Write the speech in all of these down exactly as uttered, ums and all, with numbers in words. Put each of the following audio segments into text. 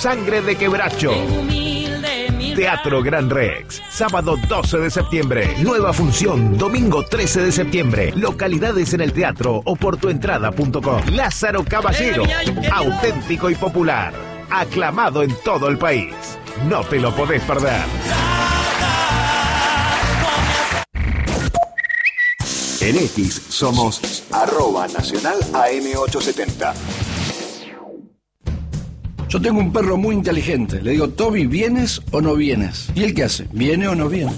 Sangre de Quebracho. Teatro Gran Rex, sábado doce de septiembre. Nueva función, domingo trece de septiembre. Localidades en el teatro o por tuentrada punto com. Lázaro Caballero, auténtico y popular. Aclamado en todo el país. No te lo podés perder. En X somos arroba nacional A M ochocientos setenta. Yo tengo un perro muy inteligente. Le digo, Toby, ¿vienes o no vienes? ¿Y él qué hace? ¿Viene o no viene?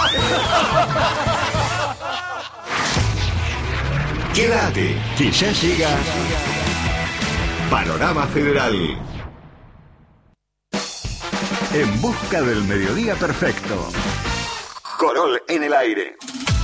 Quédate, que ya llega Panorama Federal. En busca del mediodía perfecto. Corol en el aire.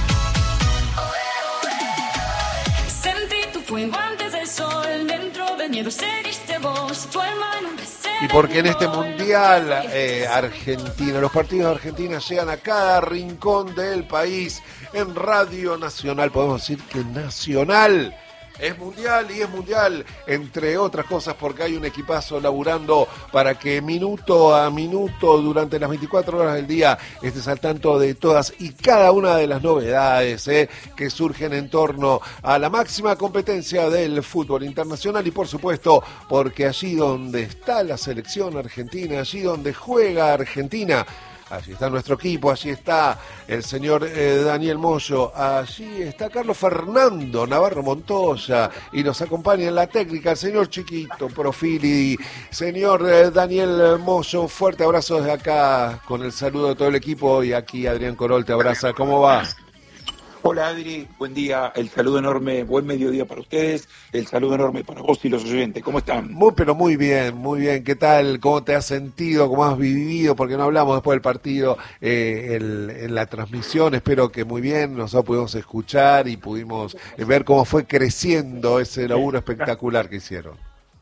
Sentí tu fuego antes del sol, dentro del miedo seguiste vos, tu alma en un deseo. Y porque en este mundial eh, argentino, los partidos de Argentina llegan a cada rincón del país. En Radio Nacional podemos decir que Nacional es mundial y es mundial, entre otras cosas porque hay un equipazo laburando para que minuto a minuto durante las veinticuatro horas del día estés al tanto de todas y cada una de las novedades eh, que surgen en torno a la máxima competencia del fútbol internacional y por supuesto porque allí donde está la selección argentina, allí donde juega Argentina, allí está nuestro equipo, allí está el señor eh, Daniel Moyo, allí está Carlos Fernando Navarro Montoya y nos acompaña en la técnica el señor Chiquito Profili. Señor eh, Daniel Moyo, fuerte abrazo desde acá con el saludo de todo el equipo y aquí Adrián Corol te abraza. ¿Cómo va? Hola Adri, buen día, el saludo enorme, buen mediodía para ustedes, el saludo enorme para vos y los oyentes, ¿cómo están? Muy, pero muy bien, muy bien, ¿qué tal? ¿Cómo te has sentido? ¿Cómo has vivido? Porque no hablamos después del partido eh, el, en la transmisión, espero que muy bien, nosotros pudimos escuchar y pudimos ver cómo fue creciendo ese laburo espectacular que hicieron.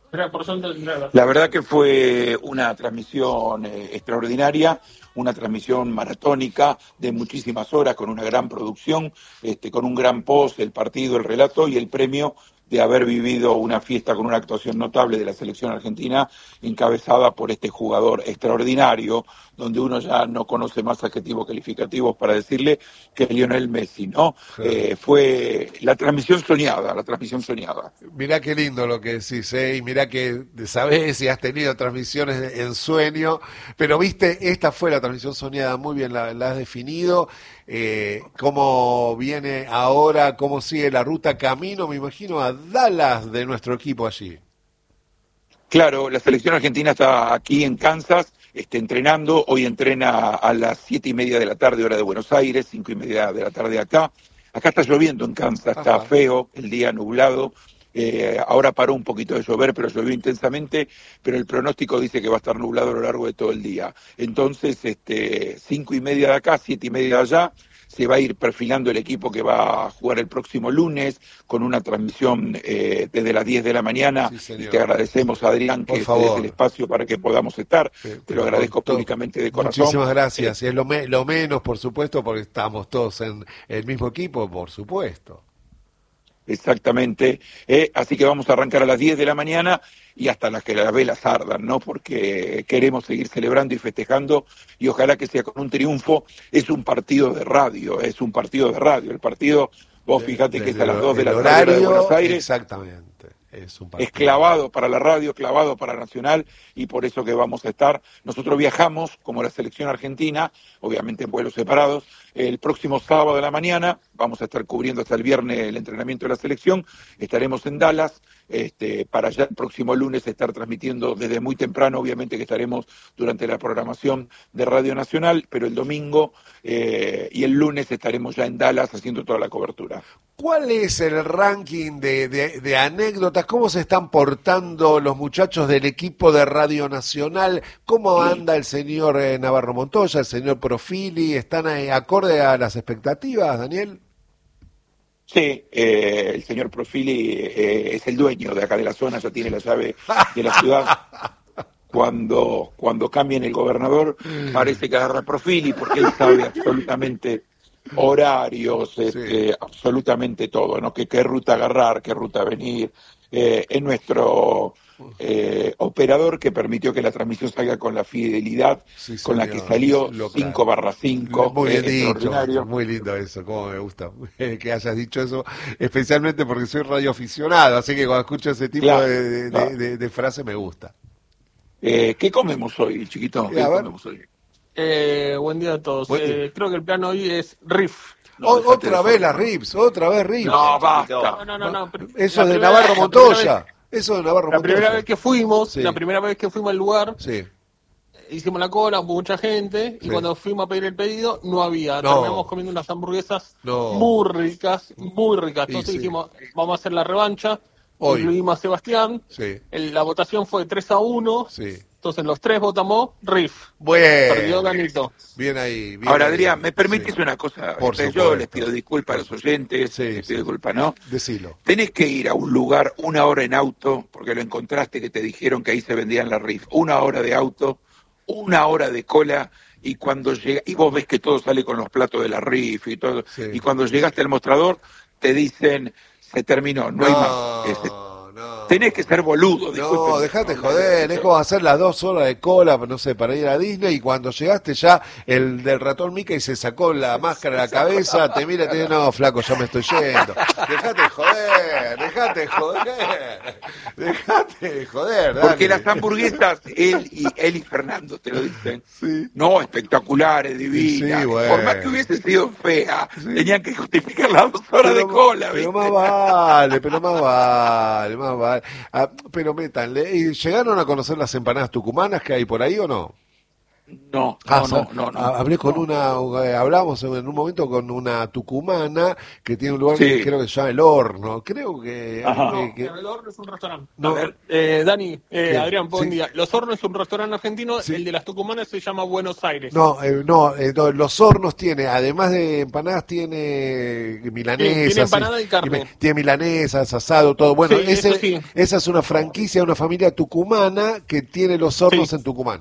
La verdad que fue una transmisión eh, extraordinaria, una transmisión maratónica de muchísimas horas con una gran producción, este, con un gran post, el partido, el relato y el premio de haber vivido una fiesta con una actuación notable de la selección argentina encabezada por este jugador extraordinario, donde uno ya no conoce más adjetivos calificativos para decirle que Lionel Messi, ¿no? Sí. Eh, fue la transmisión soñada, la transmisión soñada. Mirá qué lindo lo que decís, ¿eh? Y mirá que sabés y has tenido transmisiones en sueño, pero viste, esta fue la transmisión soñada, muy bien la, la has definido. Eh, cómo viene ahora, cómo sigue la ruta camino, me imagino, a Dallas de nuestro equipo allí. Claro, la selección argentina está aquí en Kansas, está entrenando, hoy entrena a las siete y media de la tarde, hora de Buenos Aires, cinco y media de la tarde acá. Acá está lloviendo en Kansas, está Ajá. feo, el día nublado. Eh, ahora paró un poquito de llover, pero llovió intensamente, pero el pronóstico dice que va a estar nublado a lo largo de todo el día. Entonces, este, cinco y media de acá, siete y media de allá, se va a ir perfilando el equipo que va a jugar el próximo lunes, con una transmisión eh, desde las diez de la mañana. Sí, y te agradecemos, Adrián, que te des el espacio para que podamos estar. Sí, te lo agradezco todo, públicamente de corazón. Muchísimas gracias. Eh, es lo, me, lo menos, por supuesto, porque estamos todos en el mismo equipo, por supuesto. Exactamente, eh, así que vamos a arrancar a las diez de la mañana y hasta las que las velas ardan, ¿no? Porque queremos seguir celebrando y festejando y ojalá que sea con un triunfo. Es un partido de radio, es un partido de radio. El partido, vos fíjate de, que de, es a las dos de la tarde de Buenos Aires. Exactamente. Es, un es clavado para la radio, clavado para Nacional y por eso que vamos a estar. Nosotros viajamos como la selección argentina, obviamente en vuelos separados. El próximo sábado de la mañana vamos a estar cubriendo hasta el viernes el entrenamiento de la selección. Estaremos en Dallas. Este, para ya el próximo lunes estar transmitiendo desde muy temprano, obviamente que estaremos durante la programación de Radio Nacional, pero el domingo eh, y el lunes estaremos ya en Dallas haciendo toda la cobertura. ¿Cuál es el ranking de, de, de anécdotas? ¿Cómo se están portando los muchachos del equipo de Radio Nacional? ¿Cómo anda el señor eh, Navarro Montoya, el señor Profili? ¿Están eh, acorde a las expectativas, Daniel? Sí, eh, el señor Profili eh, es el dueño de acá de la zona, ya tiene la llave de la ciudad. Cuando, cuando cambien el gobernador, parece que agarra Profili porque él sabe absolutamente horarios, este, sí. absolutamente todo, ¿no? Que qué ruta agarrar, qué ruta venir. Eh, es nuestro eh, operador que permitió que la transmisión salga con la fidelidad Sí, con la señor. que salió Lo cinco barra cinco. Muy bien eh, dicho, extraordinario. muy lindo eso, cómo me gusta que hayas dicho eso, especialmente porque soy radioaficionado, así que cuando escucho ese tipo Claro, de, de, claro. de, de, de frase me gusta. Eh, ¿Qué comemos hoy, chiquito? ¿Qué A ver. comemos hoy? Eh, buen día a todos. Buen día. Eh, creo que el plan hoy es riff. No, O- dejate otra de vez la joder. Rips, otra vez Rips. No, basta. No, no, no. no. Eso La de primera- Navarro la primera Montoya, vez- eso de Navarro La Montoya. primera vez que fuimos, Sí. la primera vez que fuimos al lugar, Sí. hicimos la cola, hubo mucha gente, Sí. y cuando fuimos a pedir el pedido, no había. No. Terminamos comiendo unas hamburguesas No. muy ricas, muy ricas. Y Entonces sí. dijimos, vamos a hacer la revancha. Hoy. Incluimos a Sebastián. Sí. El- la votación fue tres a uno. Sí. Entonces los tres votamos riff. Bueno. Perdió Ganito. Bien ahí. Bien Ahora, ahí. Adrián, ¿me permites Sí. una cosa? Por Este, supuesto. Yo les pido disculpas a los oyentes, Sí, les sí. pido disculpas, ¿no? Decilo. Tenés que ir a un lugar una hora en auto, porque lo encontraste que te dijeron que ahí se vendían la riff. Una hora de auto, una hora de cola, y cuando llega, y vos ves que todo sale con los platos de la riff y todo, Sí. y cuando llegaste al mostrador, te dicen, se terminó, no, hay más. Ese- no. Tenés que ser boludo, No, disculpen. dejate joder, es como hacer las dos horas de cola, no sé, para ir a Disney, y cuando llegaste ya, el del ratón Mickey se sacó la máscara de la cabeza, te mira y te dice, no, flaco, ya me estoy yendo. Dejate joder, dejate joder, dejate joder, dale. Porque las hamburguesas, él y, él y Fernando te lo dicen. Sí. No, espectaculares, divinas. Sí, bueno. Por más que hubiese sido fea, tenían que justificar las dos horas de cola, Pero ¿viste? más vale, pero más vale, más vale. Ah, pero métanle, ¿y llegaron a conocer las empanadas tucumanas que hay por ahí o no? No, Ah, no, sa- no, no, no. ah, Hablé con no. una, eh, hablamos en un momento con una tucumana que tiene un lugar Sí. que creo que se llama El Horno. Creo que. Ajá. que- No, que- el horno es un restaurante. No. A ver, Eh, Dani, eh, ¿Qué? Adrián, buen Sí. día. Los Hornos es un restaurante argentino, Sí. el de las tucumanas se llama Buenos Aires. no, eh, no, eh, no, Los Hornos tiene, además de empanadas, tiene milanesas. Sí, tiene empanada y carne. me- Tiene milanesas, asado, todo. Bueno, Sí, ese- eso sí. esa es una franquicia de una familia tucumana que tiene Los Hornos Sí. en Tucumán.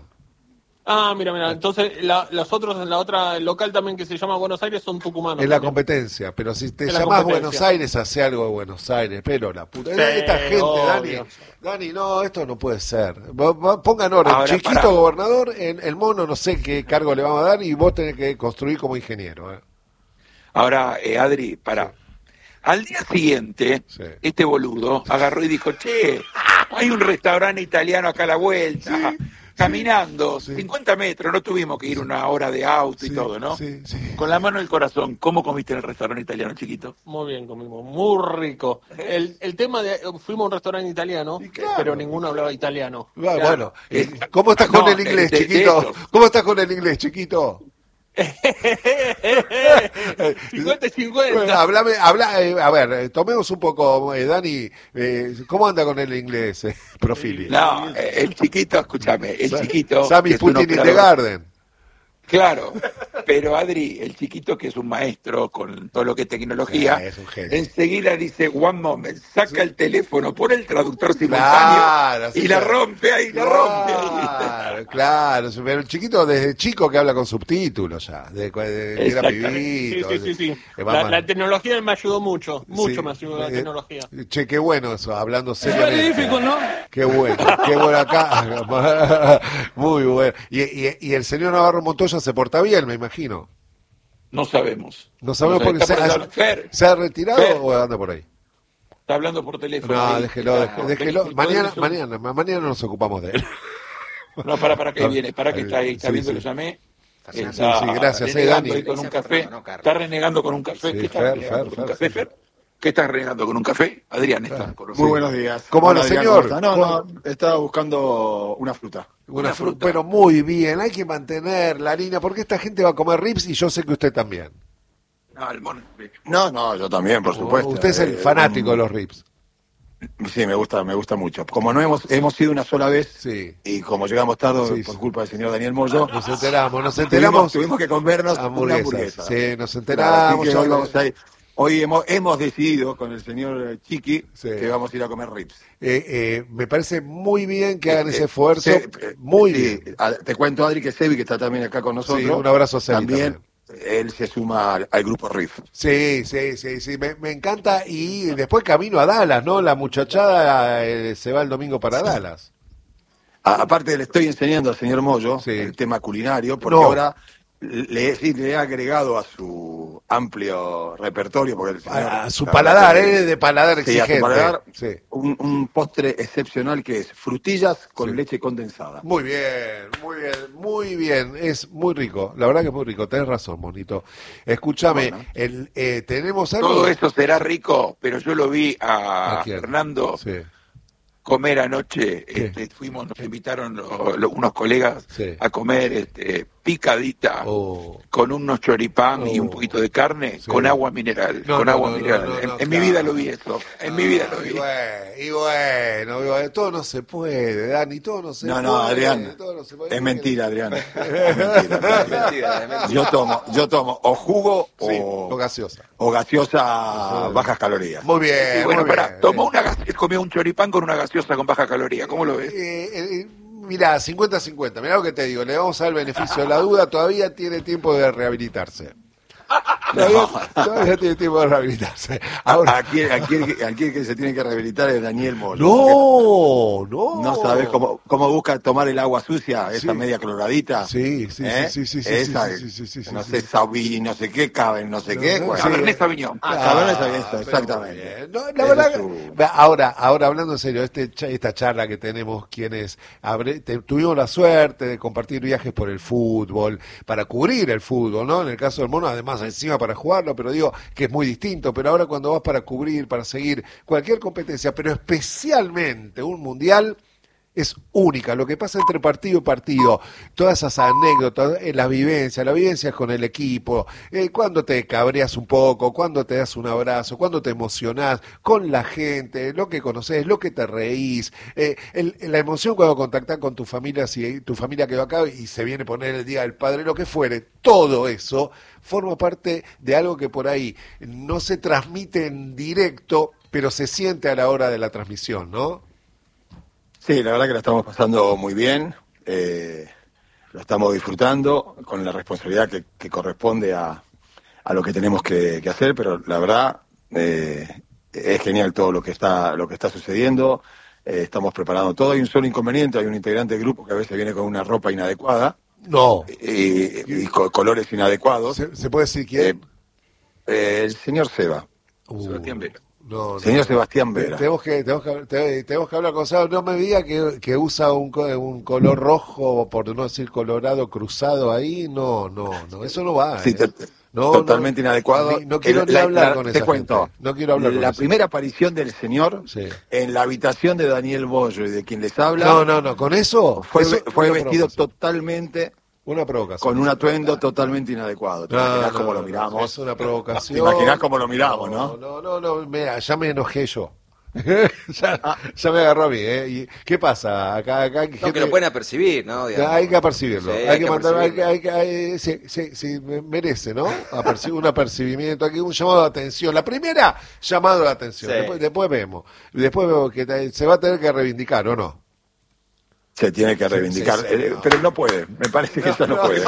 Ah, mira, mira. Entonces, la, los otros en la otra local también que se llama Buenos Aires son tucumanos. Es la también. competencia, pero si te Es la llamás competencia. Buenos Aires, hace algo de Buenos Aires, pero la puta. Sí, Esta gente, obvio. Dani, Dani, no, esto no puede ser. Va- va- Pongan orden, Ahora, chiquito pará. gobernador, en el mono no sé qué cargo le vamos a dar y vos tenés que construir como ingeniero. ¿eh? ahora, eh, Adri, para. Al día siguiente, Sí. este boludo agarró y dijo, che, hay un restaurante italiano acá a la vuelta, caminando, sí. cincuenta metros, no tuvimos que ir una hora de auto y Sí, todo, ¿no? sí, sí. Con la mano en el corazón, ¿cómo comiste en el restaurante italiano, chiquito? Muy bien, comimos. Muy rico. El, el tema de. Fuimos a un restaurante italiano, Y claro. pero ninguno hablaba italiano. Va, Claro. Bueno, eh, ¿cómo estás con No, el inglés, de- de chiquito? esos. ¿Cómo estás con el inglés, chiquito? cincuenta y Bueno, cincuenta. hablame, habla, eh, a ver, eh, tomemos un poco, eh, Dani, eh, ¿cómo anda con el inglés, eh, Profili? No, eh, el chiquito, escúchame, el Sa- chiquito... Sammy que es un Putin in the operador- Garden. Claro, pero Adri, el chiquito que es un maestro con todo lo que es tecnología, Sí, es un genio. enseguida dice, one moment, saca el teléfono, pone el traductor Claro, simultáneo así y la que- rompe ahí, la rompe ahí. Claro, claro, pero el chiquito desde chico que habla con subtítulos ya, de, de, que era Exactamente. Sí, pibito. sí, sí, sí. eh, va La, más- la tecnología me ayudó mucho, mucho sí, me ayudó la eh, tecnología. Che, qué bueno eso, hablando seriamente. magnífico, ¿no? Qué bueno, qué bueno acá. Muy bueno. Y, y, y el señor Navarro Montoya se porta bien, me imagino. No sabemos. No sabemos sé, porque se, está por ha, hablar- Fer, se ha retirado Fer. o anda por ahí. está hablando por teléfono. No, ahí. déjelo, Está- déjelo. déjelo. déjelo, Mañana, déjelo. mañana, ma- mañana nos ocupamos de él. No, para, para que Ah, viene, para que está ahí, está sí, viendo, sí. lo llamé. Sí, sí, gracias, eh, renegando Dani. ahí con un café. Está renegando con un café. Sí, ¿Qué está Fer, renegando Fer, con un Fer, café, sí. Fer? ¿Qué estás renegando con un café? Adrián está. con Sí. Muy buenos días. ¿Cómo anda, Hola, Adrián, señor? ¿cómo está? No, ¿Cómo- no, estaba buscando una fruta. Una Una fruta. fruta. Pero muy bien, hay que mantener la línea, porque esta gente va a comer rips y yo sé que usted también. No, el mono. No, no, yo también, por supuesto. Usted es el Eh, fanático um, de los rips. Sí, me gusta, me gusta mucho. Como no hemos, hemos ido una sola vez Sí. y como llegamos tarde Sí, por sí. culpa del señor Daniel Moyo, Nos enteramos, nos tuvimos, enteramos. tuvimos que comernos Hamburguesas. una hamburguesa. Sí, nos Claro, enteramos. así que ya- hoy, vamos a ir- hoy hemos, hemos decidido con el señor Chiqui Sí. que vamos a ir a comer rips. Eh, eh, me parece muy bien que hagan Eh, ese esfuerzo. Se- eh, Muy sí, bien. a- Te cuento, Adri, que Sebi, que está también acá con nosotros. Sí, un abrazo a Sebi también. también. él se suma al, al grupo Riff. Sí, sí, sí, sí, me, me encanta. Y después camino a Dallas, ¿no? La muchachada eh, se va el domingo para Dallas. A, aparte le estoy enseñando al señor Moyo Sí. el tema culinario, porque No. ahora le, sí, le he agregado a su amplio repertorio, porque el señor, A, a su la paladar, verdad que- ¿eh? De paladar Sí, a exigente. su paladar, Sí. un, un postre excepcional que es frutillas con Sí. leche condensada. Muy bien, muy bien, muy bien. Es muy rico. La verdad que es muy rico. Tenés razón, Monito. Escúchame, Bueno. el, eh, tenemos algo. Todo eso será rico, pero yo lo vi a ¿A quién? Fernando Sí. comer anoche. ¿Qué? Este, fuimos, nos invitaron lo- lo- unos colegas Sí. a comer este, picadita Oh. con unos choripán y Oh. un poquito de carne Sí. con agua mineral. No, con no, agua no, no, mineral. no, en no, en mi claro. vida lo vi eso. En mi vida lo Ah, vi. Y bueno, y bueno, y bueno, todo no se puede, Dani, todo no se No, puede. no, Adrián, todo no se puede. es mentira, Adrián. Es mentira, es mentira. Mentira, es mentira. Yo tomo, yo tomo o jugo Sí, o, o gaseosa. o gaseosa bajas calorías. Muy bien, Y bueno, muy pará, bien. tomó una gas- comió un choripán con una gaseosa con baja caloría. ¿Cómo lo ves? Eh, eh, mirá, cincuenta cincuenta, mirá lo que te digo, le vamos a dar el beneficio de la duda, todavía tiene tiempo de rehabilitarse. Todavía, todavía tiene tiempo de rehabilitarse. Ahora, Aquí, aquí, aquí el que se tiene que rehabilitar es Daniel Moyo. no, no. No sabes cómo, cómo busca tomar el agua sucia, esa Sí. media cloradita. Sí, sí, ¿Eh? sí, sí, sí, sí, Esa, sí, sí, sí, sí, no sí, sé, sí. Sauvignon, no sé qué, caben, no sé No, qué. no, bueno. sí. Cabernet Sauvignon. Ah, Cabernet Sauvignon, pero exactamente. muy bien. No, la Ese verdad, es su- que- ahora, ahora hablando en serio, este, cha- esta charla que tenemos, quienes abre- te- tuvimos la suerte de compartir viajes por el fútbol, para cubrir el fútbol, ¿no? En el caso del Mono, además encima para jugarlo, pero digo que es muy distinto. Pero ahora cuando vas para cubrir, para seguir cualquier competencia, pero especialmente un mundial, es única, lo que pasa entre partido y partido, todas esas anécdotas, eh, las vivencias, las vivencias con el equipo, eh, cuando te cabreas un poco, cuando te das un abrazo, cuando te emocionás con la gente, lo que conoces, lo que te reís, eh, el- la emoción cuando contactás con tu familia, si tu familia quedó acá y se viene a poner el Día del Padre, lo que fuere, todo eso forma parte de algo que por ahí no se transmite en directo, pero se siente a la hora de la transmisión, ¿no? Sí, la verdad que la estamos pasando muy bien, eh, lo estamos disfrutando con la responsabilidad que, que corresponde a, a lo que tenemos que, que hacer, pero la verdad eh, es genial todo lo que está lo que está sucediendo, eh, estamos preparando todo. Hay un solo inconveniente, hay un integrante del grupo que a veces viene con una ropa inadecuada No. y, y con colores inadecuados. ¿Se, se puede decir quién? Eh, el señor Seba, Uh, Sebastián Vera. No, no. señor Sebastián Te- Vera. Tenemos que, tenemos que, te- tenemos que hablar con Saba. No me diga que, que usa un, co- un color rojo, por no decir colorado, cruzado ahí. No, no, no. Eso no va. Sí, ¿eh? te- No, totalmente no, inadecuado. ni- No quiero El- ni la- hablar la- con te esa cuento, gente. No quiero hablar con la esa primera aparición del señor Sí. en la habitación de Daniel Moyo y de quien les habla No, no, no. Con eso fue, eso, fue una vestido provocación. totalmente Una provocación. con un atuendo totalmente inadecuado. ¿Te No, imaginás no, cómo no, lo miramos? Es una provocación. ¿Te imaginás cómo lo miramos, no? No, no, no. Mira, ya me enojé yo. ya, ya me agarró a mí, ¿eh? ¿Y qué pasa? Acá, acá hay No, gente- que lo pueden apercibir, ¿no? Digamos. Hay que apercibirlo, Sí, hay, que mandar, hay que, percibirlo. hay que, hay- sí, sí, sí, me- merece, ¿no? Aperci- un apercibimiento, aquí un llamado de atención. La primera, llamado de atención. Sí. Después, después vemos, después vemos que te- se va a tener que reivindicar, ¿o no? Se tiene que reivindicar, sí, sí, eh, no. pero no puede, me parece que eso no, puede.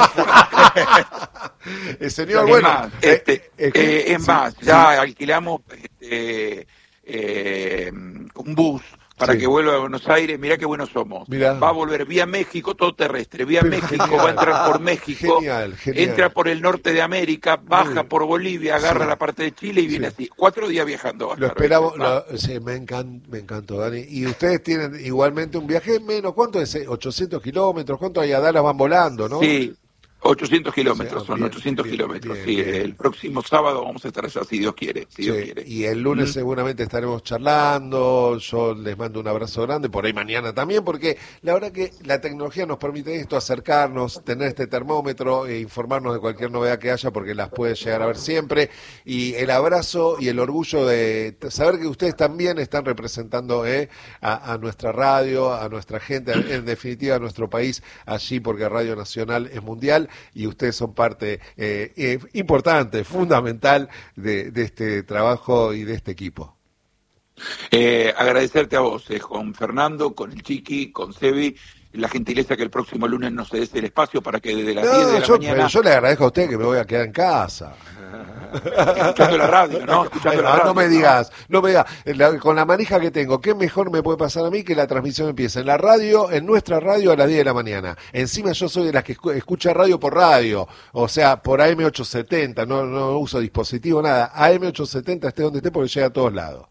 El señor, Es bueno, más, eh, este, eh, eh, es sí, más, sí. ya alquilamos este, eh, un bus para Sí. que vuelva a Buenos Aires. Mirá qué buenos somos. Mirá. Va a volver vía México, todo terrestre, vía Pero México, genial. va a entrar por México, Genial, genial. entra por el norte de América, baja bien. por Bolivia, agarra Sí. la parte de Chile y viene Sí. así. Cuatro días viajando. va a Lo estar, esperamos, ¿viste? Va. lo- sí, me, encan- me encantó, Dani. Y ustedes tienen igualmente un viaje menos, ¿cuánto es? ochocientos kilómetros, ¿cuánto hay a Dallas van volando, no? Sí, ochocientos kilómetros, Sí, son bien, ochocientos bien, kilómetros. bien, sí, bien. el próximo sábado vamos a estar allá, si Dios quiere. Si Dios Sí, quiere. y el lunes Mm. seguramente estaremos charlando, yo les mando un abrazo grande, por ahí mañana también, porque la verdad que la tecnología nos permite esto, acercarnos, tener este termómetro e informarnos de cualquier novedad que haya, porque las puede llegar a ver siempre, y el abrazo y el orgullo de t- saber que ustedes también están representando eh, a, a nuestra radio, a nuestra gente, en definitiva a nuestro país allí, porque Radio Nacional es mundial, y ustedes son parte eh, eh, importante, fundamental de, de este trabajo y de este equipo. Eh, agradecerte a vos, eh, con Fernando, con el Chiqui, con Sebi, la gentileza que el próximo lunes nos des el espacio para que desde las No, diez de la yo, mañana... pero yo le agradezco a usted que me voy a quedar en casa. Escuchando la radio, ¿no? Escuchando la no, radio, no me ¿no? digas, no me digas, la- con la manija que tengo, ¿qué mejor me puede pasar a mí que la transmisión empiece en la radio, en nuestra radio a las diez de la mañana? Encima yo soy de las que escu- escucha radio por radio, o sea, por A M ochocientos setenta, no, no uso dispositivo, nada, A M ochocientos setenta esté donde esté porque llega a todos lados.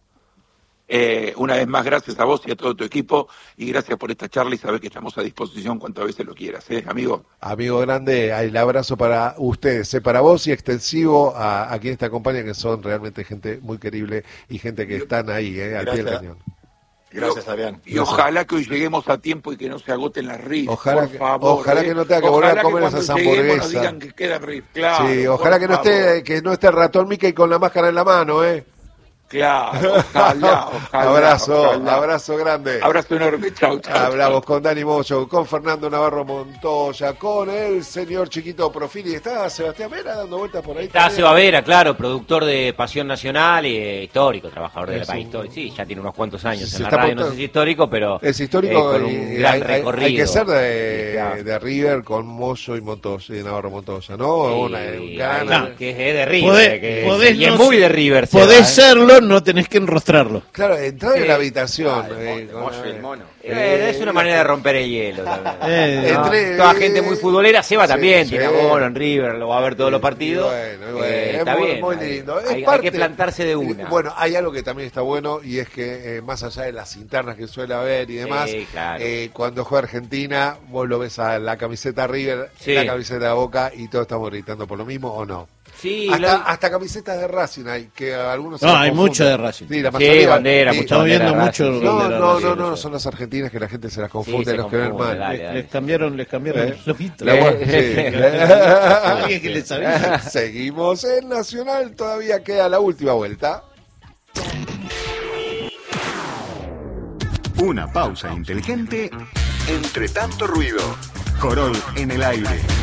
Eh, una vez más, gracias a vos y a todo tu equipo, y gracias por esta charla, y sabés que estamos a disposición cuantas veces lo quieras, ¿eh, amigo? Amigo grande, el abrazo para ustedes, eh, para vos y extensivo a, a quienes te acompañan, que son realmente gente muy querible y gente que están ahí, eh, al pie del Gracias. cañón. Gracias, Adrián. Y ojalá que hoy lleguemos a tiempo y que no se agoten las rifas, Ojalá por que- favor. ojalá ¿eh? que no tenga que Ojalá volver a comer cuando esas lleguemos nos hamburguesas. digan que queda riff, claro. Sí, ojalá por que no esté, favor. que no esté el ratón Mickey con la máscara en la mano, eh. Claro, ojalá, ojalá. abrazo, ojalá. abrazo grande. Abrazo enorme, chau, chau. Hablamos con Dani Moyo, con Fernando Navarro Montoya, con el señor Chiquito Profili. ¿Está Sebastián Vera dando vueltas por ahí? Está también? Seba Vera, claro, productor de Pasión Nacional y eh, histórico, trabajador del Es país un- histórico. Sí, ya tiene unos cuantos años Se en la está radio, no portando- sé si histórico, pero Es histórico eh, con y un y gran hay, hay- recorrido. hay que ser de, Sí, claro. de River con Moyo y Montoya, y Navarro Montoya, ¿no? Sí, Una, un gran- hay- que es de River, Podés- que- podés y es no muy ser- de River. Seba, Podés ¿eh? serlo, no tenés que enrostrarlo. Claro, entrar en Sí. la habitación. Ah, el eh, mono, con- Moyo y el mono. Eh, es una manera de romper el hielo también. Eh, ¿no? entre- Toda gente muy futbolera, Seba Sí, también, sí. tiene abono en River, lo va a ver todos los Y partidos. bueno, y bueno, Eh, es está muy, bien, muy hay- lindo. Es Hay, hay parte- que plantarse de una. Bueno, hay algo que también está bueno y es que eh, más allá de las internas que suele haber y demás, Sí, claro. eh, cuando juega Argentina, vos lo ves a la camiseta River, Sí. la camiseta de Boca y todos estamos gritando por lo mismo o no. Sí, hasta, lo- hasta camisetas de Racing hay, que algunos se No, las hay confunden. mucho de Racing. Sí, la Sí, mayoría- bandera, sí. mucha Estamos bandera viendo de mucho Racing. No, bandera no, Racing. no, no, son las argentinas que la gente se las confunde, se los que ven confunde, mal. dale, Les, dale. les cambiaron, les cambiaron ¿Eh? el loguito. La gua- sí. Alguien que les avise. Seguimos en Nacional, todavía queda la última vuelta. Una pausa inteligente entre tanto ruido. Corol en el aire.